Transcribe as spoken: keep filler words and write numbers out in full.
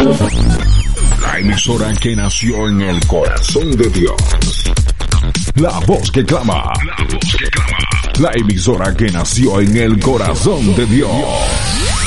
La emisora que nació en el corazón de Dios. La voz que clama. La voz que clama. La emisora que nació en el corazón de Dios.